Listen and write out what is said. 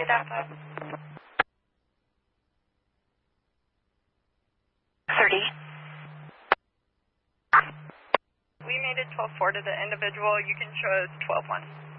that. 30. We made it 12-4 to the individual. You can show us 12-1.